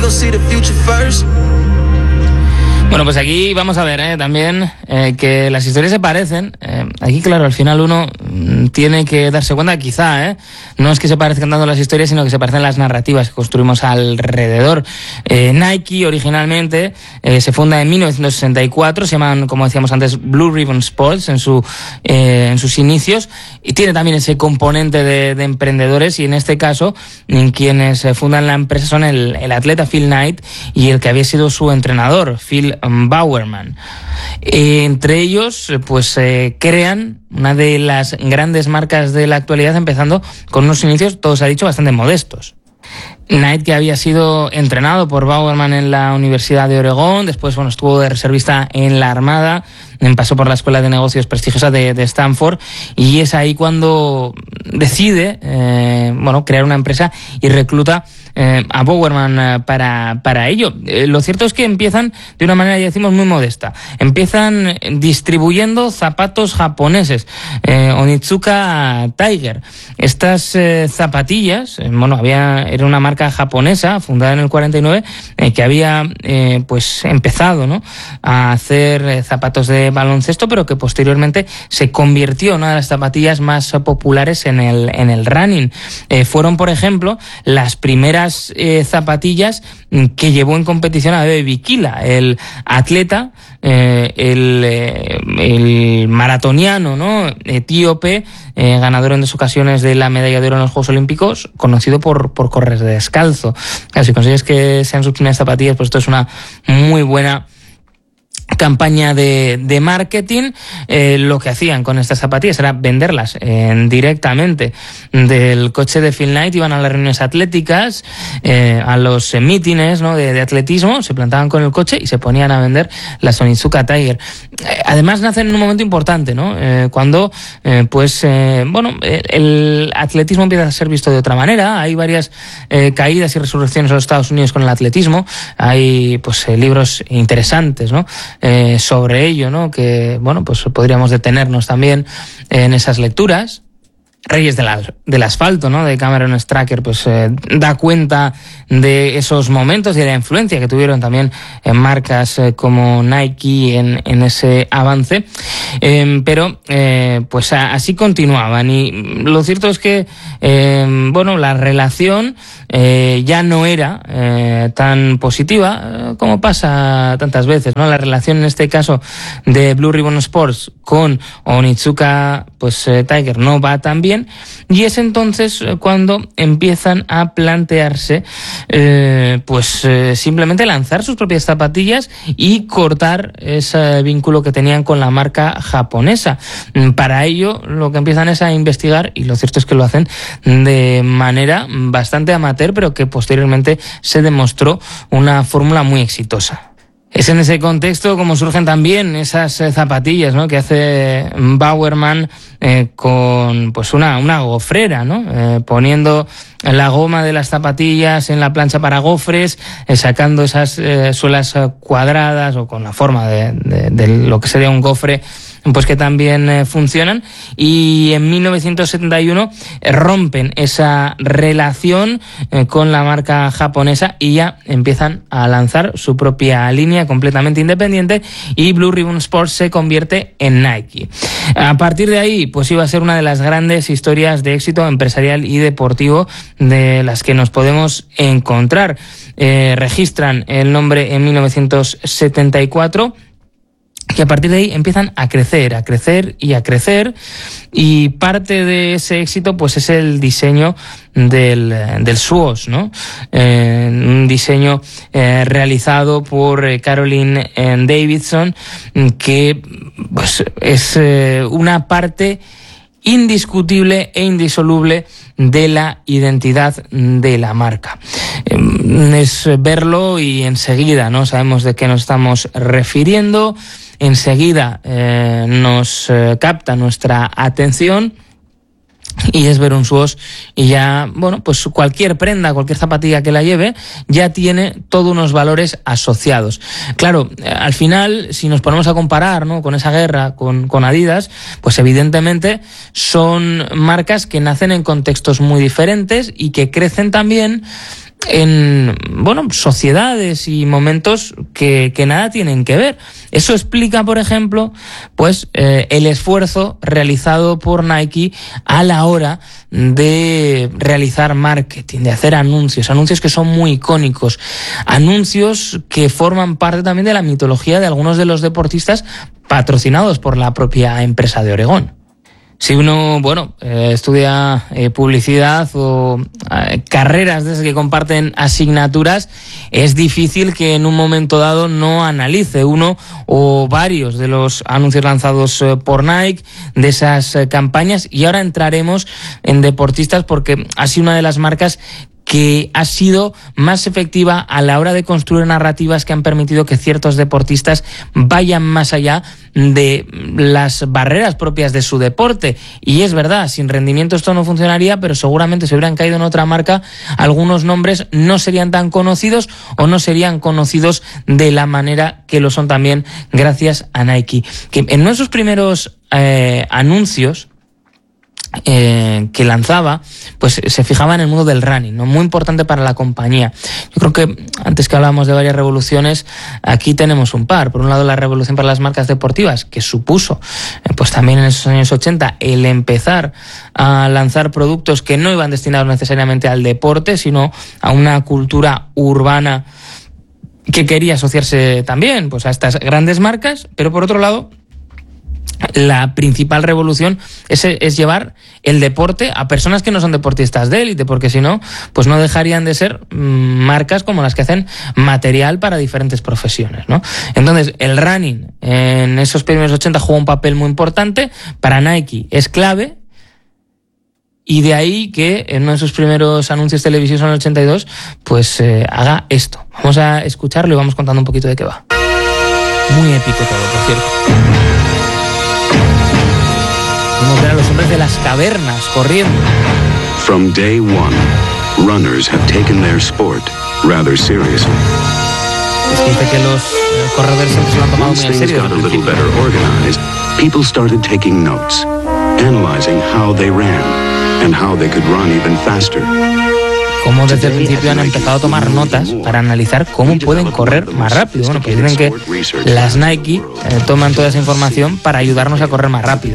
see the future first. Bueno, pues aquí vamos a ver también que las historias se parecen. Aquí, claro, al final uno tiene que darse cuenta, quizá, no es que se parezcan tanto las historias, sino que se parecen las narrativas que construimos alrededor. Nike, originalmente, se funda en 1964, se llaman, como decíamos antes, Blue Ribbon Sports en sus inicios, y tiene también ese componente de emprendedores, y en este caso, quienes fundan la empresa son el atleta Phil Knight y el que había sido su entrenador, Phil Bowerman. Entre ellos, pues crean una de las grandes marcas de la actualidad, empezando con unos inicios, todo se ha dicho, bastante modestos. Knight, que había sido entrenado por Bowerman en la Universidad de Oregón, después estuvo de reservista en la Armada, pasó por la Escuela de Negocios prestigiosa de Stanford, y es ahí cuando decide crear una empresa y recluta a Bowerman para ello. Lo cierto es que empiezan de una manera, ya decimos, muy modesta. Empiezan distribuyendo zapatos japoneses, Onitsuka Tiger. Estas zapatillas, era una marca japonesa fundada en el 49 que había empezado, ¿no?, a hacer zapatos de baloncesto, pero que posteriormente se convirtió en una de las zapatillas más populares en el running. Fueron, por ejemplo, las primeras zapatillas que llevó en competición a Bebe Bikila, el atleta, el maratoniano, ¿no?, etíope, ganador en 2 ocasiones de la medalla de oro en los Juegos Olímpicos, conocido por correr descalzo. Claro, si consigues que sean sus primeras zapatillas, pues esto es una muy buena campaña de marketing. Lo que hacían con estas zapatillas era venderlas directamente del coche de Phil Knight. Iban a las reuniones atléticas, a los mítines, ¿no?, de atletismo, se plantaban con el coche y se ponían a vender las Onitsuka Tiger. Además nacen en un momento importante, ¿no?, cuando el atletismo empieza a ser visto de otra manera. Hay varias caídas y resurrecciones en los Estados Unidos con el atletismo. Hay libros interesantes, ¿no?, sobre ello, ¿no?, que podríamos detenernos también en esas lecturas. Reyes del asfalto, ¿no?, de Cameron Stracker, da cuenta de esos momentos y de la influencia que tuvieron también en marcas como Nike en ese avance. Pero así continuaban, y lo cierto es que la relación ya no era tan positiva como pasa tantas veces, ¿no? La relación en este caso de Blue Ribbon Sports con Onitsuka Tiger no va tan bien, y es entonces cuando empiezan a plantearse simplemente lanzar sus propias zapatillas y cortar ese vínculo que tenían con la marca japonesa. Para ello lo que empiezan es a investigar, y lo cierto es que lo hacen de manera bastante amateur, pero que posteriormente se demostró una fórmula muy exitosa. Es en ese contexto como surgen también esas zapatillas, ¿no?, que hace Bowerman con una gofrera, ¿no?, poniendo la goma de las zapatillas en la plancha para gofres, sacando esas suelas cuadradas o con la forma de lo que sería un gofre, que también funcionan. Y en 1971 rompen esa relación con la marca japonesa y ya empiezan a lanzar su propia línea completamente independiente, y Blue Ribbon Sports se convierte en Nike. A partir de ahí, iba a ser una de las grandes historias de éxito empresarial y deportivo de las que nos podemos encontrar. Registran el nombre en 1974, que a partir de ahí empiezan a crecer, y parte de ese éxito es el diseño del Swoosh, ¿no? Un diseño realizado por Caroline Davidson, que es una parte indiscutible e indisoluble de la identidad de la marca. Es verlo y enseguida, ¿no?, sabemos de qué nos estamos refiriendo. Enseguida nos capta nuestra atención, y es ver un Swoosh, y ya, cualquier prenda, cualquier zapatilla que la lleve, ya tiene todos unos valores asociados. Claro, al final, si nos ponemos a comparar, ¿no?, con esa guerra, con Adidas, evidentemente son marcas que nacen en contextos muy diferentes y que crecen también en sociedades y momentos que nada tienen que ver. Eso explica, por ejemplo, pues el esfuerzo realizado por Nike a la hora de realizar marketing, de hacer anuncios que son muy icónicos, anuncios que forman parte también de la mitología de algunos de los deportistas patrocinados por la propia empresa de Oregón. Si uno, estudia publicidad o carreras de esas que comparten asignaturas, es difícil que en un momento dado no analice uno o varios de los anuncios lanzados por Nike, de esas campañas. Y ahora entraremos en deportistas porque ha sido una de las marcas que ha sido más efectiva a la hora de construir narrativas que han permitido que ciertos deportistas vayan más allá de las barreras propias de su deporte. Y es verdad, sin rendimiento esto no funcionaría, pero seguramente si hubieran caído en otra marca, algunos nombres no serían tan conocidos o no serían conocidos de la manera que lo son también gracias a Nike. Que en nuestros primeros anuncios que lanzaba, pues se fijaba en el mundo del running, ¿no? Muy importante para la compañía. Yo creo que antes que hablábamos de varias revoluciones, aquí tenemos un par. Por un lado, la revolución para las marcas deportivas, que supuso, pues también en esos años 80, el empezar a lanzar productos que no iban destinados necesariamente al deporte, sino a una cultura urbana que quería asociarse también, pues, a estas grandes marcas. Pero por otro lado, la principal revolución es llevar el deporte a personas que no son deportistas de élite, porque si no, pues no dejarían de ser marcas como las que hacen material para diferentes profesiones, ¿no? Entonces, el running en esos primeros 80 jugó un papel muy importante. Para Nike es clave, y de ahí que en uno de sus primeros anuncios televisivos en el 82, pues haga esto. Vamos a escucharlo y vamos contando un poquito de qué va. Muy épico todo, por cierto. Vamos a ver a los hombres de las cavernas corriendo. From day one, runners have taken their sport rather seriously. Es que dice que los corredores siempre se lo han tomado muy en serio. Once things got a little better organized, people started taking notes, analyzing how they ran and how they could run even faster. Como desde el principio han empezado a tomar notas para analizar cómo pueden correr más rápido. Bueno, pues dicen que las Nike toman toda esa información para ayudarnos a correr más rápido.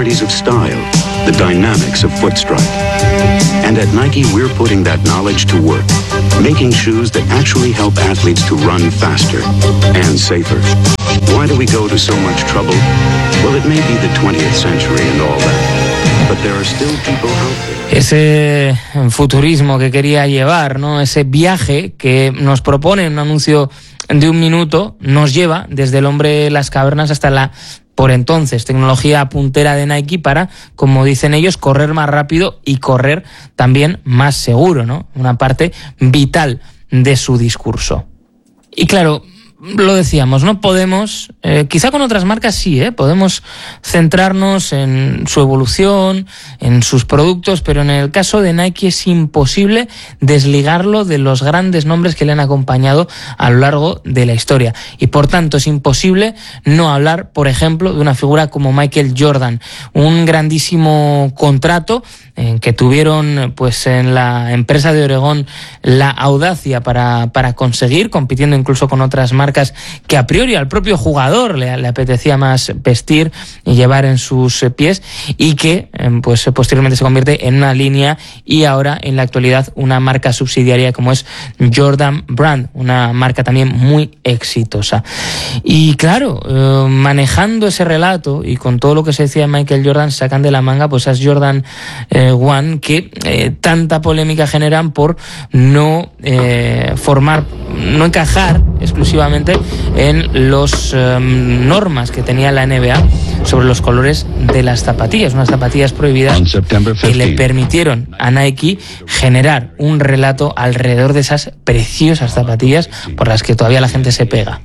The dynamics of foot strike. And at Nike, we're putting that knowledge to work, making shoes that actually help athletes to run faster and safer. Why do we go to so much trouble? Well, it may be the 20th century and all that, but there are still people out there. Ese futurismo que quería llevar, ¿no? Ese viaje que nos propone un anuncio de 1 minuto, nos lleva desde el hombre de las cavernas hasta la, por entonces, tecnología puntera de Nike para, como dicen ellos, correr más rápido y correr también más seguro, ¿no? Una parte vital de su discurso. Y claro, lo decíamos, no podemos, quizá con otras marcas sí, podemos centrarnos en su evolución, en sus productos, pero en el caso de Nike es imposible desligarlo de los grandes nombres que le han acompañado a lo largo de la historia. Y por tanto es imposible no hablar, por ejemplo, de una figura como Michael Jordan, un grandísimo contrato que tuvieron pues en la empresa de Oregón la audacia para conseguir, compitiendo incluso con otras marcas que a priori al propio jugador le apetecía más vestir y llevar en sus pies, y que pues posteriormente se convierte en una línea y ahora en la actualidad una marca subsidiaria como es Jordan Brand, una marca también muy exitosa. Y claro, manejando ese relato y con todo lo que se decía de Michael Jordan, sacan de la manga pues esas Jordan One que tanta polémica generan por no encajar exclusivamente en los normas que tenía la NBA sobre los colores de las zapatillas, unas zapatillas prohibidas que le permitieron a Nike generar un relato alrededor de esas preciosas zapatillas por las que todavía la gente se pega.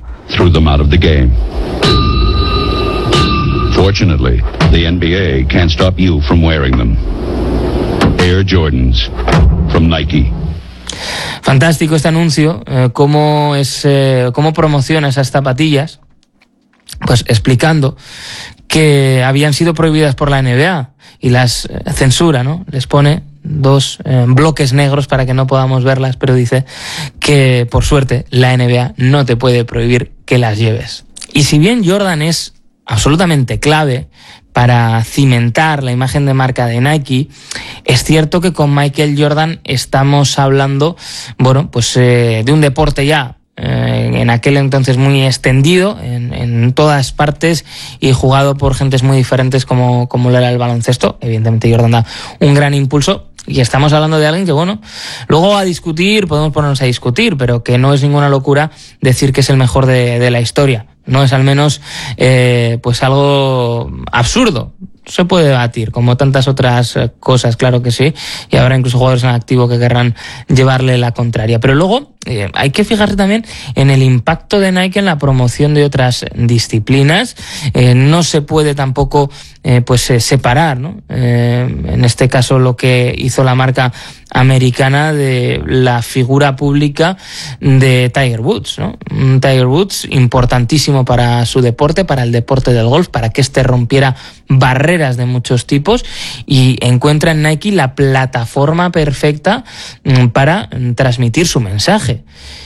Fortunately, the NBA can't stop you from wearing them. Air Jordans from Nike. Fantástico este anuncio, cómo promociona esas zapatillas, pues explicando que habían sido prohibidas por la NBA y las censura, ¿no? Les pone dos bloques negros para que no podamos verlas, pero dice que por suerte la NBA no te puede prohibir que las lleves. Y si bien Jordan es absolutamente clave para cimentar la imagen de marca de Nike, es cierto que con Michael Jordan estamos hablando, bueno, pues de un deporte ya en aquel entonces muy extendido en todas partes y jugado por gentes muy diferentes como lo era el baloncesto. Evidentemente Jordan da un gran impulso y estamos hablando de alguien que, bueno, luego a discutir, podemos ponernos a discutir, pero que no es ninguna locura decir que es el mejor de la historia. No es al menos pues algo absurdo. Se puede debatir, como tantas otras cosas, claro que sí, y habrá incluso jugadores en activo que querrán llevarle la contraria. Pero luego hay que fijarse también en el impacto de Nike en la promoción de otras disciplinas. No se puede tampoco separar, ¿no? En este caso lo que hizo la marca americana de la figura pública de Tiger Woods, ¿no? Un Tiger Woods importantísimo para su deporte, para el deporte del golf, para que este rompiera barreras de muchos tipos, y encuentra en Nike la plataforma perfecta para transmitir su mensaje.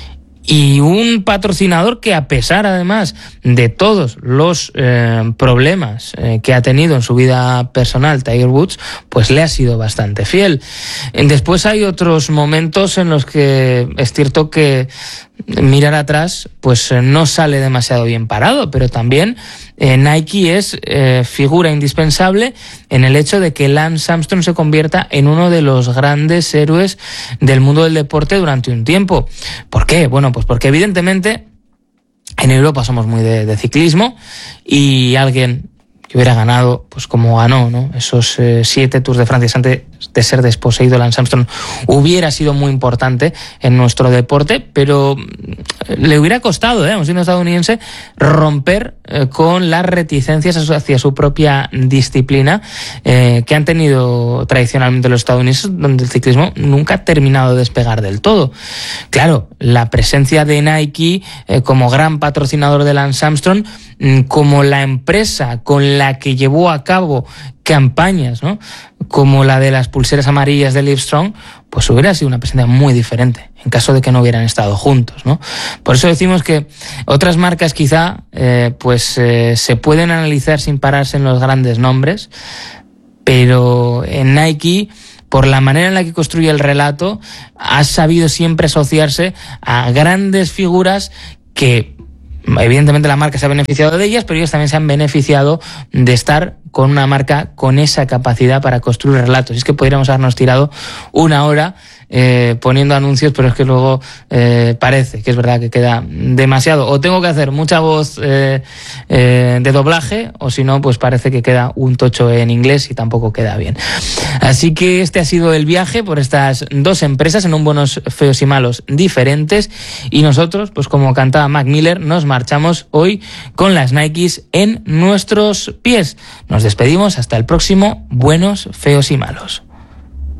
Y un patrocinador que, a pesar además de todos los problemas que ha tenido en su vida personal, Tiger Woods, pues le ha sido bastante fiel. Después hay otros momentos en los que es cierto que mirar atrás pues no sale demasiado bien parado, pero también Nike es figura indispensable en el hecho de que Lance Armstrong se convierta en uno de los grandes héroes del mundo del deporte durante un tiempo. ¿Por qué? Bueno, pues porque evidentemente en Europa somos muy de ciclismo, y alguien que hubiera ganado, pues como ganó, ¿no?, esos 7 Tours de Francia antes de ser desposeído Lance Armstrong, hubiera sido muy importante en nuestro deporte, pero le hubiera costado, un siendo estadounidense, romper con las reticencias hacia su propia disciplina que han tenido tradicionalmente los estadounidenses, donde el ciclismo nunca ha terminado de despegar del todo. Claro, la presencia de Nike como gran patrocinador de Lance Armstrong, como la empresa con la que llevó a cabo campañas, ¿no?, como la de las pulseras amarillas de Livestrong, pues hubiera sido una presencia muy diferente en caso de que no hubieran estado juntos, ¿no? Por eso decimos que otras marcas quizá se pueden analizar sin pararse en los grandes nombres, pero en Nike, por la manera en la que construye el relato, ha sabido siempre asociarse a grandes figuras que evidentemente la marca se ha beneficiado de ellas, pero ellos también se han beneficiado de estar con una marca con esa capacidad para construir relatos. Y es que podríamos habernos tirado una hora poniendo anuncios, pero es que luego parece que es verdad que queda demasiado. O tengo que hacer mucha voz de doblaje, o si no, pues parece que queda un tocho en inglés y tampoco queda bien. Así que este ha sido el viaje por estas dos empresas en un Buenos, Feos y Malos diferentes, y nosotros, pues como cantaba Mac Miller, nos marchamos hoy con las Nikes en nuestros pies. Nos despedimos hasta el próximo Buenos, Feos y Malos.